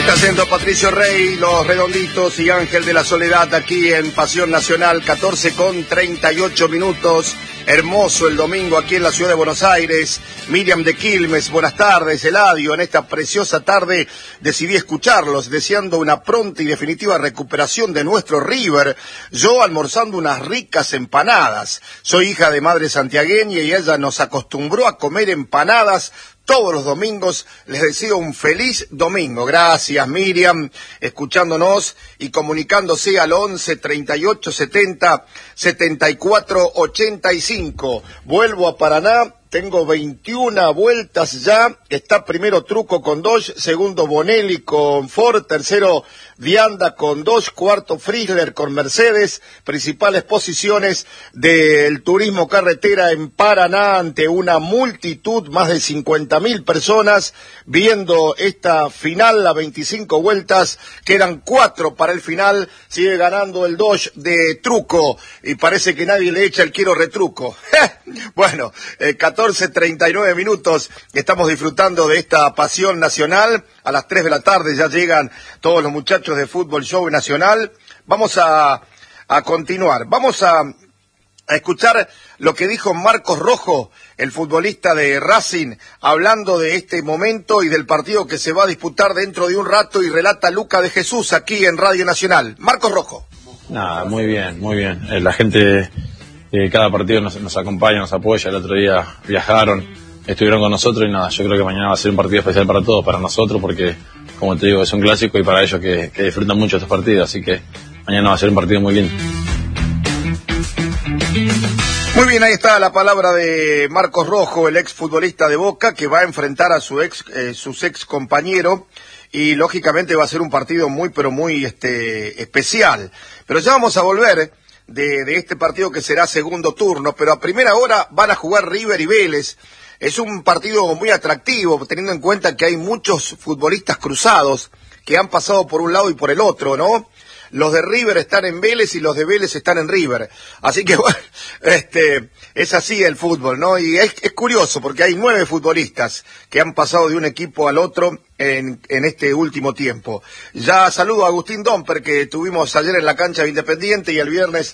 Está haciendo Patricio Rey, Los Redonditos y Ángel de la Soledad aquí en Pasión Nacional, 14:38. Hermoso el domingo aquí en la ciudad de Buenos Aires. Miriam de Quilmes, buenas tardes. Eladio, en esta preciosa tarde decidí escucharlos, deseando una pronta y definitiva recuperación de nuestro River. Yo almorzando unas ricas empanadas. Soy hija de madre santiagueña y ella nos acostumbró a comer empanadas todos los domingos. Les deseo un feliz domingo. Gracias, Miriam, escuchándonos y comunicándose al 11 38 70 74 85. Vuelvo a Paraná. Tengo 21 vueltas ya. Está primero Truco con Dodge, segundo Bonelli con Ford, tercero Vianda con Dodge, cuarto Frizzler con Mercedes. Principales posiciones del turismo carretera en Paraná ante una multitud, más de 50.000 personas viendo esta final, las 25 vueltas. Quedan 4 para el final. Sigue ganando el Dodge de Truco y parece que nadie le echa el quiero retruco. Bueno, 14:39. Estamos disfrutando de esta pasión nacional. A las 3 de la tarde ya llegan todos los muchachos de Fútbol Show Nacional. Vamos a continuar. Vamos a escuchar lo que dijo Marcos Rojo, el futbolista de Racing, hablando de este momento y del partido que se va a disputar dentro de un rato, y relata Luca de Jesús aquí en Radio Nacional. Marcos Rojo. Nada, muy bien, muy bien. La gente, cada partido nos acompaña, nos apoya. El otro día viajaron, estuvieron con nosotros y nada, yo creo que mañana va a ser un partido especial para todos, para nosotros, porque, como te digo, es un clásico y para ellos que disfrutan mucho estos partidos, así que mañana va a ser un partido muy lindo. Muy bien, ahí está la palabra de Marcos Rojo, el ex futbolista de Boca, que va a enfrentar a sus ex compañeros, y lógicamente va a ser un partido muy, pero muy especial. Pero ya vamos a volver de este partido que será segundo turno, pero a primera hora van a jugar River y Vélez. Es un partido muy atractivo, teniendo en cuenta que hay muchos futbolistas cruzados que han pasado por un lado y por el otro, ¿no? Los de River están en Vélez y los de Vélez están en River. Así que, bueno, es así el fútbol, ¿no? Y es curioso porque hay 9 futbolistas que han pasado de un equipo al otro en este último tiempo. Ya saludo a Agustín Domper, que tuvimos ayer en la cancha de Independiente, y el viernes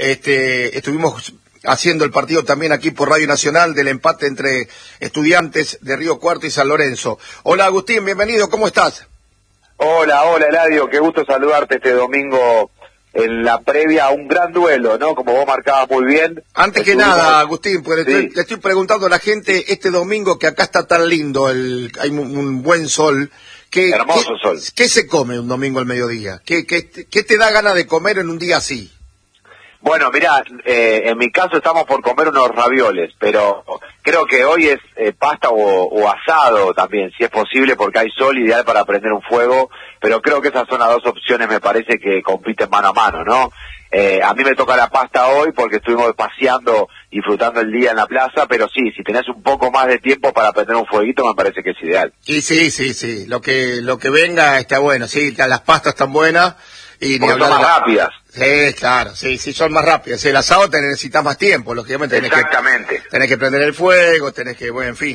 estuvimos haciendo el partido también aquí por Radio Nacional del empate entre Estudiantes de Río Cuarto y San Lorenzo. Hola Agustín, bienvenido, ¿cómo estás? Hola Eladio, qué gusto saludarte este domingo en la previa a un gran duelo, ¿no? Como vos marcabas muy bien. Antes que nada, Agustín, pues sí, le estoy preguntando a la gente este domingo que acá está tan lindo, hay un buen sol. Hermoso sol. ¿Qué se come un domingo al mediodía? ¿Qué te da ganas de comer en un día así? Bueno, mirá, en mi caso estamos por comer unos ravioles, pero creo que hoy es pasta o asado también, si es posible, porque hay sol, ideal para prender un fuego, pero creo que esas son las dos opciones, me parece, que compiten mano a mano, ¿no? A mí me toca la pasta hoy porque estuvimos paseando, disfrutando el día en la plaza, pero sí, si tenés un poco más de tiempo para prender un fueguito, me parece que es ideal. Y sí, lo que venga está bueno, sí, las pastas están buenas. Y porque son más rápidas. Sí, claro, sí, son más rápidas. El asado te necesitas más tiempo, lógicamente. Exactamente. Tenés que prender el fuego, tenés que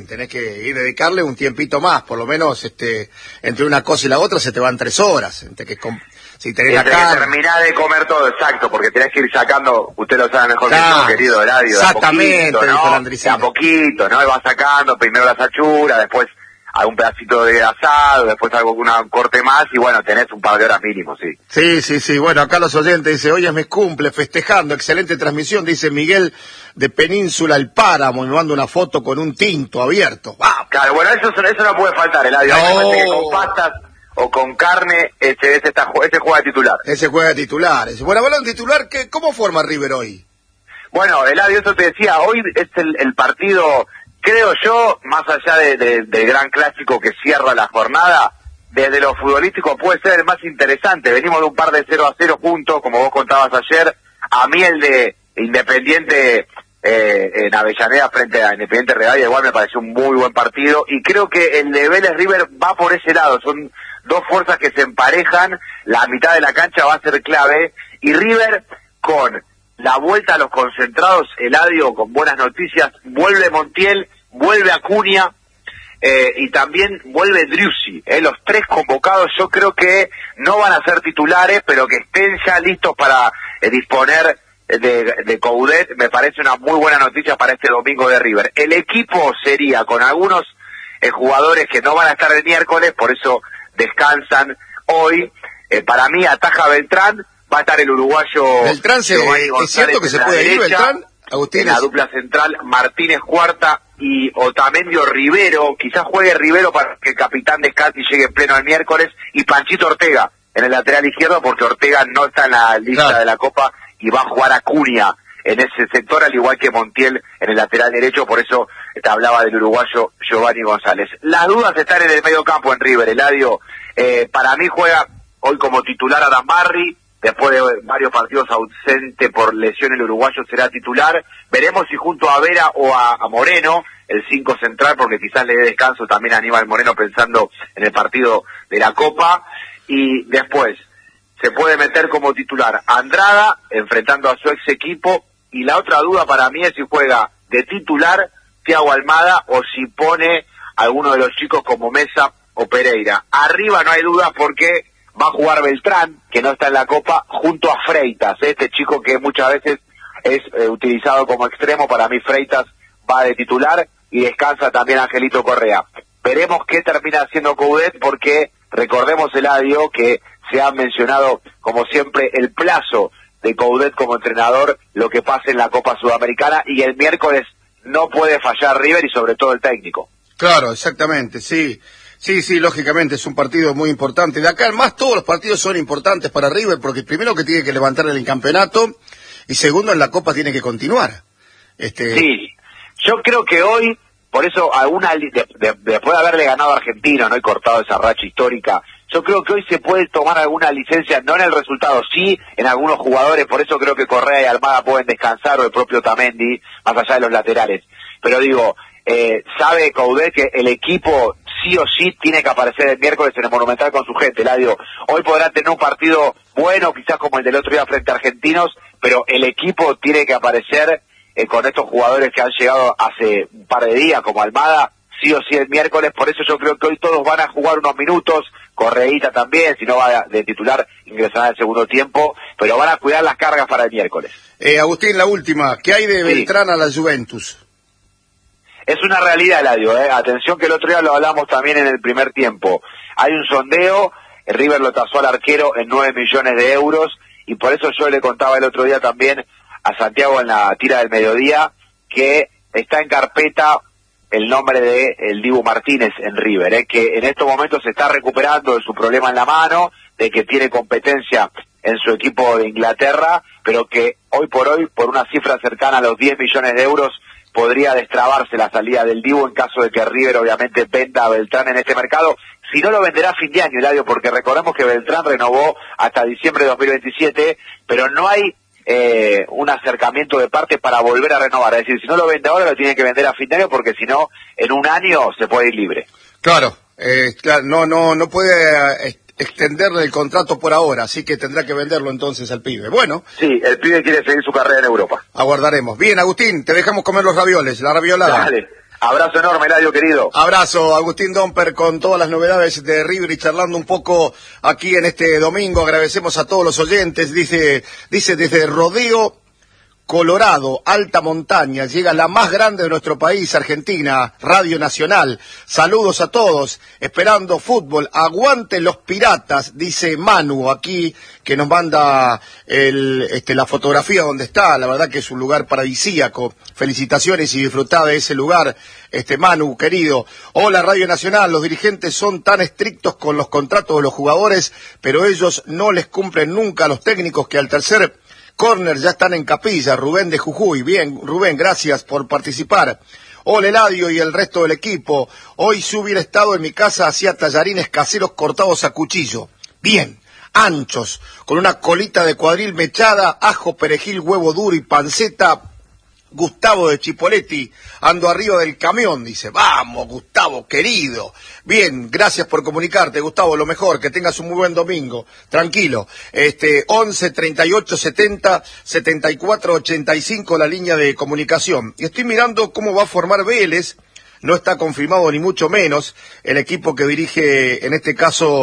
ir dedicarle un tiempito más, por lo menos, entre una cosa y la otra se te van 3 horas. Si tenés la carne. Que terminás de comer todo, exacto, porque tenés que ir sacando, usted lo sabe mejor que yo, querido Eladio, exactamente, de a poquito, ¿no? Y vas sacando primero las achuras, después algún pedacito de asado, después algún corte más, y bueno, tenés un par de horas mínimo, sí. Sí, bueno, acá los oyentes dicen, hoy es mi cumple, festejando, excelente transmisión, dice Miguel de Península El Páramo, y me manda una foto con un tinto abierto. ¡Wow! Claro, bueno, eso no puede faltar, Eladio. No. Me parece que con pastas o con carne, ese juega de titular. Ese juega de titular. Bueno, hablando de titular, ¿cómo forma River hoy? Bueno, Eladio, eso te decía, hoy es el partido, creo yo, más allá del gran clásico que cierra la jornada, desde lo futbolístico puede ser el más interesante. Venimos de un par de 0-0 juntos, como vos contabas ayer. A mí el de Independiente en Avellaneda frente a Independiente Rivadavia igual me pareció un muy buen partido, y creo que el de Vélez River va por ese lado. Son dos fuerzas que se emparejan, la mitad de la cancha va a ser clave, y River con la vuelta a los concentrados, Eladio, con buenas noticias, vuelve Montiel, vuelve Acuña, y también vuelve Driussi, los 3 convocados lesionados, yo creo que no van a ser titulares, pero que estén ya listos para disponer de Coudet, me parece una muy buena noticia para este domingo de River. El equipo sería con algunos jugadores que no van a estar el miércoles, por eso descansan hoy. Para mí ataja Beltrán, va a estar el uruguayo Beltrán. ¿Es cierto que se puede ir Beltrán? Agustín, en la dupla central Martínez Cuarta y Otamendi Rivero, quizás juegue Rivero para que el capitán descanse y llegue pleno el miércoles, y Panchito Ortega en el lateral izquierdo, porque Ortega no está en la lista de la Copa y va a jugar Acuña en ese sector, al igual que Montiel en el lateral derecho, por eso te hablaba del uruguayo Giovanni González. Las dudas están en el medio campo en River, Eladio. Para mí juega hoy como titular Adam Barry, después de varios partidos ausente por lesión el uruguayo será titular. Veremos si junto a Vera o a Moreno, el 5 central, porque quizás le dé descanso también a Aníbal Moreno pensando en el partido de la Copa. Y después se puede meter como titular Andrada, enfrentando a su ex equipo. Y la otra duda para mí es si juega de titular Thiago Almada o si pone a alguno de los chicos como Mesa o Pereira. Arriba no hay duda porque va a jugar Beltrán, que no está en la Copa, junto a Freitas, este chico que muchas veces es utilizado como extremo. Para mí Freitas va de titular y descansa también Angelito Correa. Veremos qué termina haciendo Coudet, porque recordemos, Eladio, que se ha mencionado como siempre el plazo de Coudet como entrenador, lo que pase en la Copa Sudamericana, y el miércoles no puede fallar River y sobre todo el técnico. Claro, exactamente, sí. Sí, lógicamente es un partido muy importante. De acá en más todos los partidos son importantes para River, porque primero que tiene que levantar el campeonato y segundo en la Copa tiene que continuar. Sí, yo creo que hoy, por eso después de haberle ganado a Argentino, no, y cortado esa racha histórica, yo creo que hoy se puede tomar alguna licencia, no en el resultado, sí en algunos jugadores. Por eso creo que Correa y Almada pueden descansar, o el propio Otamendi, más allá de los laterales. Pero digo, sabe Coudet que el equipo sí o sí tiene que aparecer el miércoles en el Monumental con su gente, Eladio. Hoy podrá tener un partido bueno, quizás como el del otro día frente a Argentinos, pero el equipo tiene que aparecer con estos jugadores que han llegado hace un par de días, como Almada, sí o sí el miércoles. Por eso yo creo que hoy todos van a jugar unos minutos, Correíta también, si no va de titular, ingresará en el segundo tiempo, pero van a cuidar las cargas para el miércoles. Agustín, la última, ¿qué hay de Beltrán a la Juventus? Es una realidad, Eladio, atención, que el otro día lo hablamos también en el primer tiempo. Hay un sondeo, River lo tasó al arquero en 9 millones de euros, y por eso yo le contaba el otro día también a Santiago en la tira del mediodía que está en carpeta el nombre de el Dibu Martínez en River, que en estos momentos se está recuperando de su problema en la mano, de que tiene competencia en su equipo de Inglaterra, pero que hoy, por una cifra cercana a los 10 millones de euros, podría destrabarse la salida del Dibu en caso de que River obviamente venda a Beltrán en este mercado. Si no, lo venderá a fin de año, Eladio, porque recordemos que Beltrán renovó hasta diciembre de 2027, pero no hay un acercamiento de parte para volver a renovar. Es decir, si no lo vende ahora, lo tiene que vender a fin de año, porque si no, en un año se puede ir libre. Claro, no puede extenderle el contrato por ahora, así que tendrá que venderlo entonces al pibe. Bueno. Sí, el pibe quiere seguir su carrera en Europa. Aguardaremos. Bien, Agustín, te dejamos comer los ravioles, la raviolada. Dale. Abrazo enorme, Eladio, querido. Abrazo, Agustín Domper, con todas las novedades de River y charlando un poco aquí en este domingo. Agradecemos a todos los oyentes. Dice desde Rodeo, Colorado, alta montaña, llega la más grande de nuestro país, Argentina, Radio Nacional. Saludos a todos, esperando fútbol. Aguanten los piratas, dice Manu aquí, que nos manda la fotografía donde está. La verdad que es un lugar paradisíaco. Felicitaciones y disfrutá de ese lugar, Manu, querido. Hola, Radio Nacional, los dirigentes son tan estrictos con los contratos de los jugadores, pero ellos no les cumplen nunca a los técnicos, que al tercer córner ya están en capilla. Rubén de Jujuy. Bien, Rubén, gracias por participar. Hola, Eladio y el resto del equipo. Hoy si hubiera estado en mi casa, hacía tallarines caseros cortados a cuchillo. Bien, anchos, con una colita de cuadril mechada, ajo, perejil, huevo duro y panceta. Gustavo de Chipoletti, ando arriba del camión, dice. Vamos, Gustavo, querido. Bien, gracias por comunicarte, Gustavo, lo mejor, que tengas un muy buen domingo. Tranquilo. 11 38 70 74 85, la línea de comunicación. Y estoy mirando cómo va a formar Vélez. No está confirmado ni mucho menos el equipo que dirige, en este caso,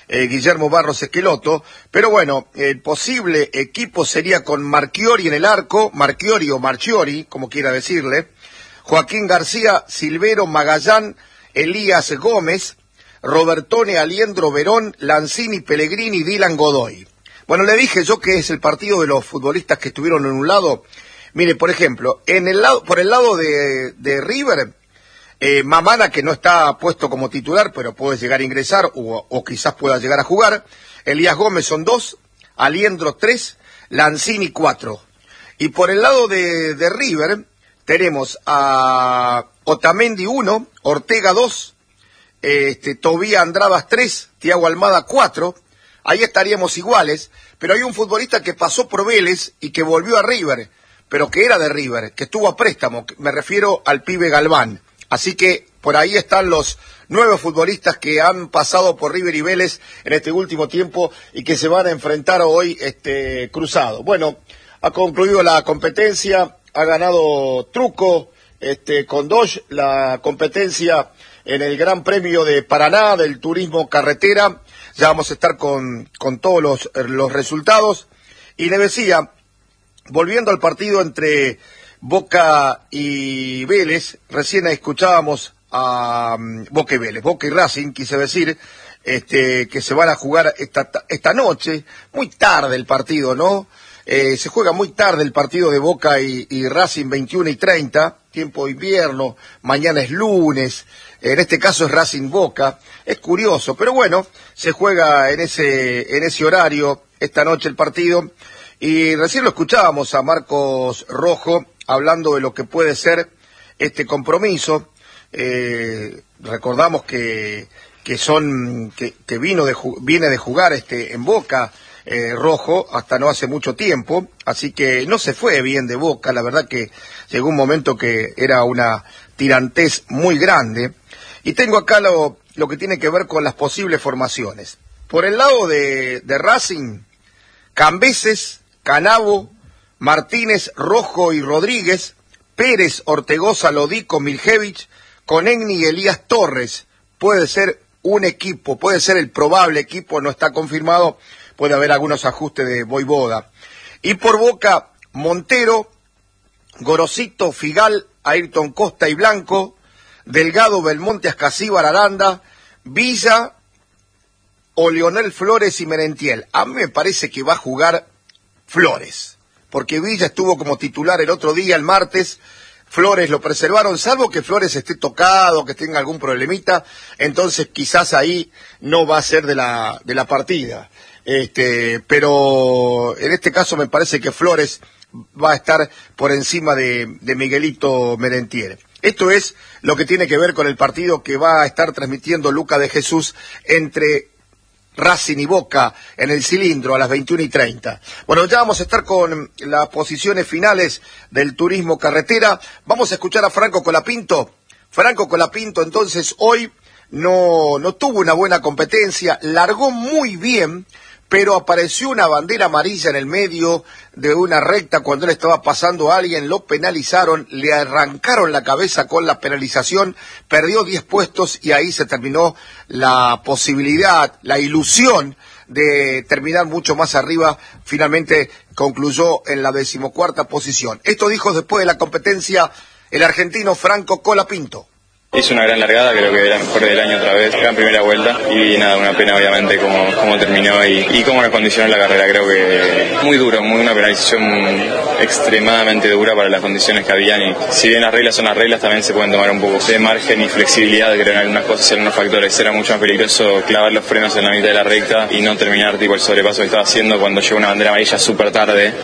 Guillermo Barros Esqueloto, pero bueno, el posible equipo sería con Marchiori en el arco, Marchiori o Marchiori, como quiera decirle, Joaquín García, Silvero, Magallán, Elías Gómez, Robertone, Aliendro, Verón, Lanzini, Pellegrini, Dylan Godoy. Bueno, le dije yo que es el partido de los futbolistas que estuvieron en un lado. Mire, por ejemplo, por el lado de River, Mamana, que no está puesto como titular, pero puede llegar a ingresar o quizás pueda llegar a jugar. Elías Gómez son 2, Aliendro 3, Lanzini 4. Y por el lado de River tenemos a Otamendi 1, Ortega 2, Tobía Andradas 3, Thiago Almada 4. Ahí estaríamos iguales, pero hay un futbolista que pasó por Vélez y que volvió a River, pero que era de River, que estuvo a préstamo, me refiero al pibe Galván. Así que por ahí están los 9 futbolistas que han pasado por River y Vélez en este último tiempo y que se van a enfrentar hoy cruzado. Bueno, ha concluido la competencia, ha ganado Truco con Dodge la competencia en el Gran Premio de Paraná del Turismo Carretera. Ya vamos a estar con todos los resultados. Y le decía, volviendo al partido entre Boca y Vélez, recién escuchábamos a Boca y Vélez, Boca y Racing, quise decir, que se van a jugar esta noche, muy tarde el partido, ¿no? Se juega muy tarde el partido de Boca y Racing, 21:30, tiempo de invierno, mañana es lunes, en este caso es Racing Boca, es curioso, pero bueno, se juega en ese horario esta noche el partido, y recién lo escuchábamos a Marcos Rojo hablando de lo que puede ser este compromiso. Recordamos que viene de jugar en Boca, Rojo, hasta no hace mucho tiempo, así que no se fue bien de Boca. La verdad que llegó un momento que era una tirantez muy grande. Y tengo acá lo que tiene que ver con las posibles formaciones. Por el lado de Racing, Cambeses, Canavo, Martínez, Rojo y Rodríguez, Pérez, Ortegoza, Lodico, Miljevich, Conegni y Elías Torres. Puede ser un equipo, puede ser el probable equipo, no está confirmado, puede haber algunos ajustes de Voivoda. Y por Boca, Montero, Gorosito, Figal, Ayrton Costa y Blanco, Delgado, Belmonte, Ascasíbar, Aranda, Villa o Leonel Flores y Merentiel. A mí me parece que va a jugar Flores, porque Villa estuvo como titular el otro día, el martes. Flores lo preservaron, salvo que Flores esté tocado, que tenga algún problemita, entonces quizás ahí no va a ser de la partida. Pero en este caso me parece que Flores va a estar por encima de Miguelito Merentiel. Esto es lo que tiene que ver con el partido que va a estar transmitiendo Luca de Jesús entre Racing y Boca en el Cilindro a las 21:30. Bueno, ya vamos a estar con las posiciones finales del Turismo Carretera. Vamos a escuchar a Franco Colapinto. Franco Colapinto, entonces, hoy no tuvo una buena competencia, largó muy bien, pero apareció una bandera amarilla en el medio de una recta cuando él estaba pasando a alguien, lo penalizaron, le arrancaron la cabeza con la penalización, perdió 10 puestos y ahí se terminó la posibilidad, la ilusión de terminar mucho más arriba. Finalmente concluyó en la 14ª posición. Esto dijo después de la competencia el argentino Franco Colapinto. Hizo una gran largada, creo que era mejor del año otra vez, gran primera vuelta y nada, una pena obviamente cómo terminó y cómo nos condicionó la carrera. Creo que muy duro, una penalización extremadamente dura para las condiciones que habían, y si bien las reglas son las reglas, también se pueden tomar un poco de margen y flexibilidad, creo, en algunas cosas y en algunos factores. Era mucho más peligroso clavar los frenos en la mitad de la recta y no terminar tipo el sobrepaso que estaba haciendo cuando llegó una bandera amarilla súper tarde.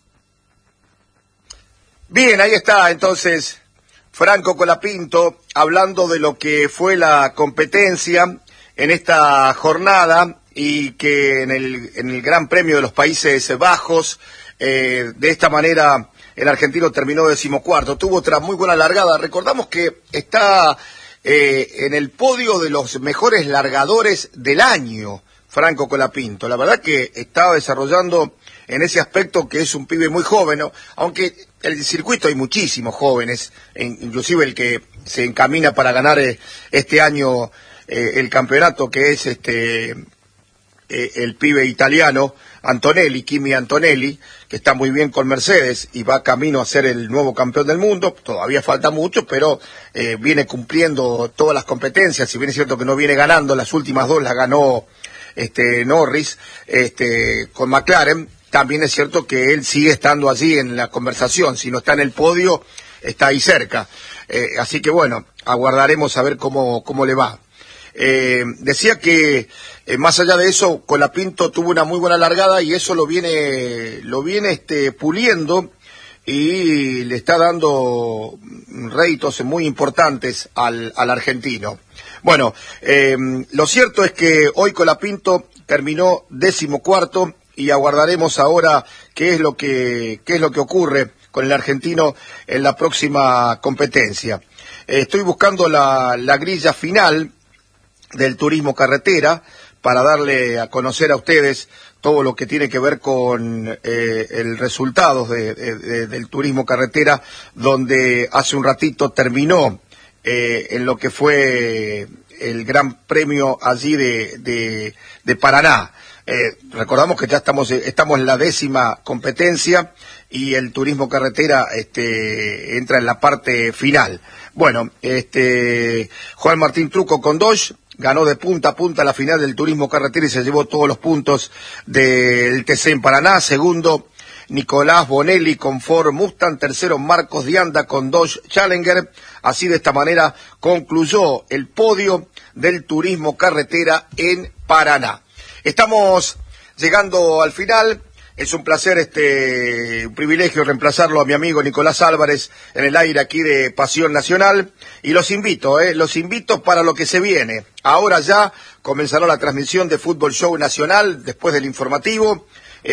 Bien, ahí está entonces Franco Colapinto hablando de lo que fue la competencia en esta jornada y que en el Gran Premio de los Países Bajos, de esta manera el argentino terminó 14º. Tuvo otra muy buena largada. Recordamos que está en el podio de los mejores largadores del año, Franco Colapinto. La verdad que estaba desarrollando en ese aspecto, que es un pibe muy joven, ¿no? Aunque en el circuito hay muchísimos jóvenes, inclusive el que se encamina para ganar este año el campeonato, que es el pibe italiano Antonelli, Kimi Antonelli, que está muy bien con Mercedes y va camino a ser el nuevo campeón del mundo. Todavía falta mucho, pero viene cumpliendo todas las competencias. Si bien es cierto que no viene ganando, las últimas dos las ganó Norris con McLaren. También es cierto que él sigue estando allí en la conversación. Si no está en el podio, está ahí cerca. Así que bueno, aguardaremos a ver cómo le va. Decía que más allá de eso, Colapinto tuvo una muy buena largada y eso lo viene puliendo y le está dando réditos muy importantes al argentino. Bueno, lo cierto es que hoy Colapinto terminó 14º y aguardaremos ahora qué es lo que ocurre con el argentino en la próxima competencia. Estoy buscando la grilla final del turismo carretera para darle a conocer a ustedes todo lo que tiene que ver con el resultado del turismo carretera, donde hace un ratito terminó en lo que fue el Gran Premio allí de Paraná. Recordamos que ya estamos en la 10ª competencia y el turismo carretera entra en la parte final. Bueno, Juan Martín Truco con Dodge ganó de punta a punta la final del turismo carretera y se llevó todos los puntos del TC en Paraná. Segundo, Nicolás Bonelli con Ford Mustang. Tercero, Marcos Dianda con Dodge Challenger. Así, de esta manera concluyó el podio del turismo carretera en Paraná. Estamos llegando al final. Es un placer, un privilegio reemplazarlo a mi amigo Nicolás Álvarez en el aire aquí de Pasión Nacional. Y los invito para lo que se viene. Ahora ya comenzará la transmisión de Fútbol Show Nacional después del informativo,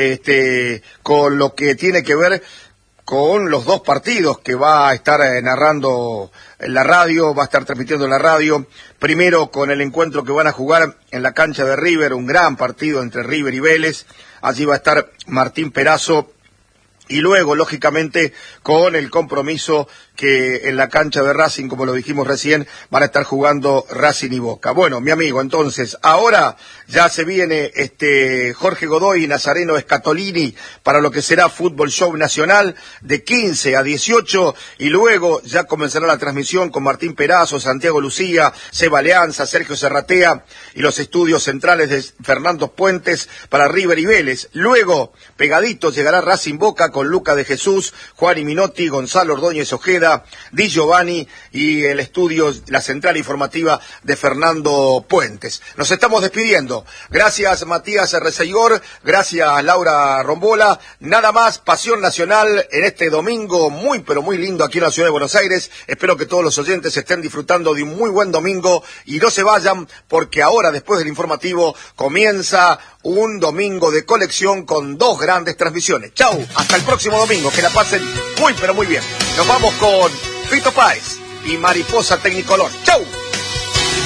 con lo que tiene que ver con los dos partidos que va a estar narrando en la radio, va a estar transmitiendo en la radio. Primero con el encuentro que van a jugar en la cancha de River, un gran partido entre River y Vélez. Allí va a estar Martín Perazo. Y luego, lógicamente, con el compromiso que en la cancha de Racing, como lo dijimos recién, van a estar jugando Racing y Boca. Bueno, mi amigo, entonces, ahora ya se viene Jorge Godoy y Nazareno Scatolini para lo que será Fútbol Show Nacional de 15 a 18, y luego ya comenzará la transmisión con Martín Perazo, Santiago Lucía, Seba Leanza, Sergio Serratea y los estudios centrales de Fernando Puentes para River y Vélez. Luego, pegadito, llegará Racing Boca con Luca de Jesús, Juan y Minotti, Gonzalo Ordóñez Ojeda, Di Giovanni y el estudio, la central informativa de Fernando Puentes. Nos estamos despidiendo. Gracias Matías Reseigor, gracias Laura Rombola. Nada más, Pasión Nacional en este domingo muy pero muy lindo aquí en la ciudad de Buenos Aires. Espero que todos los oyentes estén disfrutando de un muy buen domingo y no se vayan, porque ahora, después del informativo, comienza un domingo de colección con dos grandes transmisiones. Chau, hasta el próximo domingo, que la pasen muy pero muy bien. Nos vamos con Fito Páez y Mariposa Tecnicolor. Chau.